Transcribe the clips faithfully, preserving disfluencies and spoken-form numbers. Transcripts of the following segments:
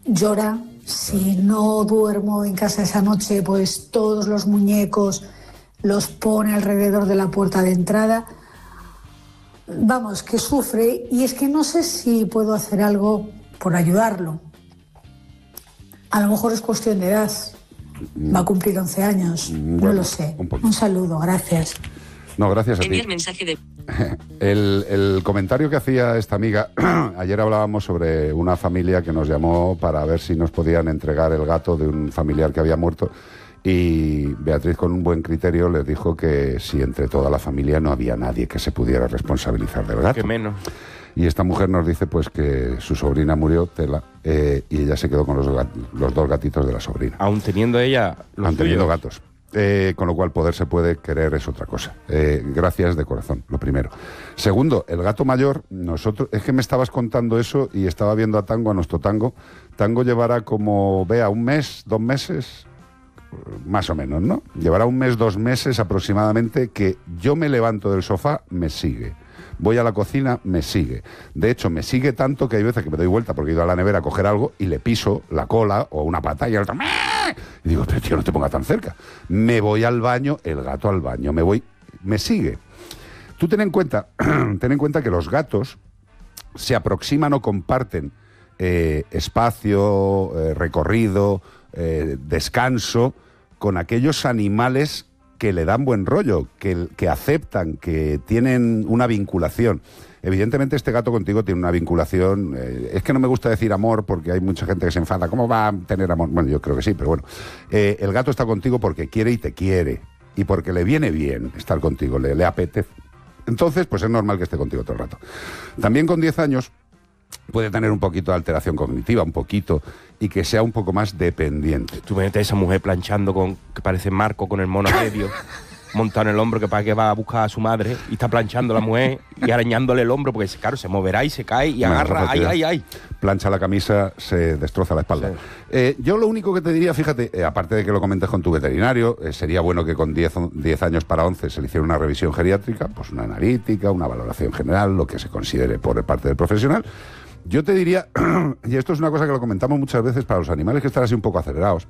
llora. Si no duermo en casa esa noche, pues todos los muñecos los pone alrededor de la puerta de entrada. Vamos, que sufre, y es que no sé si puedo hacer algo por ayudarlo. A lo mejor es cuestión de edad. Va a cumplir once años, bueno, no lo sé. Un, un saludo, gracias. No, gracias a ti. Enviar mensaje de... El, el comentario que hacía esta amiga, ayer hablábamos sobre una familia que nos llamó para ver si nos podían entregar el gato de un familiar que había muerto, y Beatriz, con un buen criterio, les dijo que si entre toda la familia no había nadie que se pudiera responsabilizar del gato. Que menos. Y esta mujer nos dice pues que su sobrina murió, Tela, eh, y ella se quedó con los, los dos gatitos de la sobrina. Aún teniendo ella los Aún teniendo suyos. gatos. Eh, con lo cual poder se puede, querer es otra cosa. Eh, gracias de corazón, lo primero. Segundo, el gato mayor, nosotros, es que me estabas contando eso y estaba viendo a Tango, a nuestro Tango. Tango llevará como, vea, un mes, dos meses, más o menos, ¿no? Llevará un mes, dos meses aproximadamente, que yo me levanto del sofá, me sigue. Voy a la cocina, me sigue. De hecho, me sigue tanto que hay veces que me doy vuelta porque he ido a la nevera a coger algo y le piso la cola o una pata y el otro... Y digo, pero tío, no te pongas tan cerca. Me voy al baño, el gato al baño, me voy... Me sigue. Tú ten en cuenta, ten en cuenta que los gatos se aproximan o comparten eh, espacio, eh, recorrido, eh, descanso con aquellos animales que le dan buen rollo, que, que aceptan, que tienen una vinculación. Evidentemente este gato contigo tiene una vinculación, eh, es que no me gusta decir amor porque hay mucha gente que se enfada, ¿cómo va a tener amor? Bueno, yo creo que sí, pero bueno, eh, el gato está contigo porque quiere y te quiere, y porque le viene bien estar contigo, le, le apetece. Entonces, pues es normal que esté contigo todo el rato. También con diez años puede tener un poquito de alteración cognitiva, un poquito, y que sea un poco más dependiente. Tú ves a esa mujer planchando con, que parece Marco con el mono medio, montado en el hombro, que para que va a buscar a su madre, y está planchando la mujer y arañándole el hombro, porque claro, se moverá y se cae y Bueno, agarra, ay, ay, ay. Plancha la camisa, se destroza la espalda. Sí. Eh, yo lo único que te diría, fíjate, eh, aparte de que lo comentes con tu veterinario, eh, sería bueno que con diez años para once se le hiciera una revisión geriátrica, pues una analítica, una valoración general, lo que se considere por parte del profesional. Yo te diría, y esto es una cosa que lo comentamos muchas veces, para los animales que están así un poco acelerados,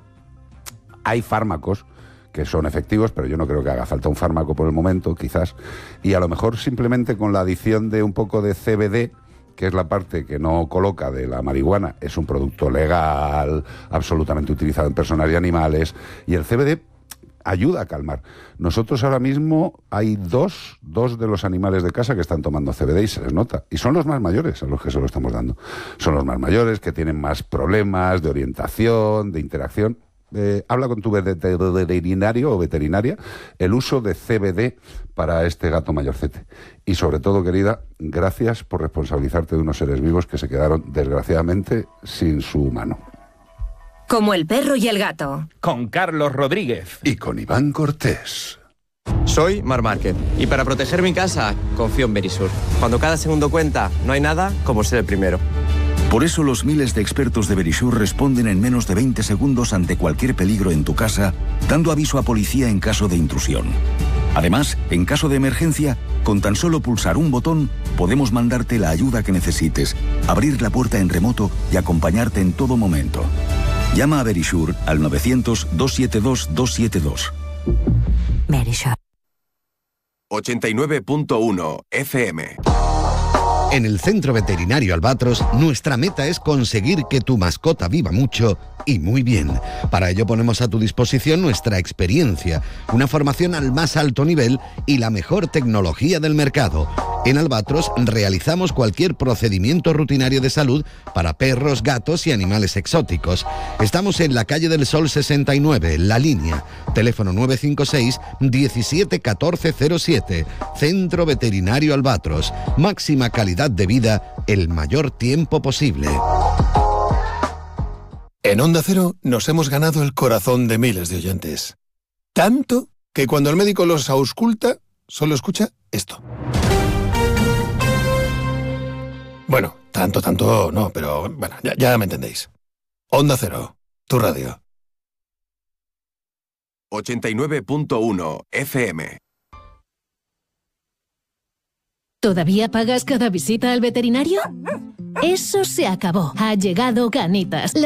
hay fármacos que son efectivos, pero yo no creo que haga falta un fármaco por el momento, quizás, y a lo mejor simplemente con la adición de un poco de C B D, que es la parte que no coloca de la marihuana, es un producto legal, absolutamente utilizado en personas y animales, y el C B D ayuda a calmar. Nosotros ahora mismo hay dos, dos de los animales de casa que están tomando C B D y se les nota. Y son los más mayores a los que se lo estamos dando. Son los más mayores, que tienen más problemas de orientación, de interacción. Eh, habla con tu veterinario o veterinaria el uso de C B D para este gato mayorcete. Y sobre todo, querida, gracias por responsabilizarte de unos seres vivos que se quedaron, desgraciadamente, sin su humano. Como el perro y el gato. Con Carlos Rodríguez. Y con Iván Cortés. Soy Mar Márquez y para proteger mi casa confío en Verisur. Cuando cada segundo cuenta, no hay nada como ser el primero. Por eso los miles de expertos de Verisur responden en menos de veinte segundos ante cualquier peligro en tu casa, dando aviso a policía en caso de intrusión. Además, en caso de emergencia, con tan solo pulsar un botón, podemos mandarte la ayuda que necesites, abrir la puerta en remoto y acompañarte en todo momento. Llama a Verisur al novecientos, doscientos setenta y dos, doscientos setenta y dos. Verisur. ochenta y nueve punto uno F M. En el Centro Veterinario Albatros, nuestra meta es conseguir que tu mascota viva mucho y muy bien. Para ello ponemos a tu disposición nuestra experiencia, una formación al más alto nivel y la mejor tecnología del mercado. En Albatros realizamos cualquier procedimiento rutinario de salud para perros, gatos y animales exóticos. Estamos en la calle del Sol sesenta y nueve, La Línea. Teléfono nueve cinco seis, diecisiete catorce cero siete. Centro Veterinario Albatros. Máxima calidad de vida el mayor tiempo posible. En Onda Cero nos hemos ganado el corazón de miles de oyentes. Tanto que cuando el médico los ausculta, solo escucha esto. Bueno, tanto, tanto no, pero bueno, ya, ya me entendéis. Onda Cero, tu radio. ochenta y nueve punto uno F M. ¿Todavía pagas cada visita al veterinario? Eso se acabó. Ha llegado Canitas.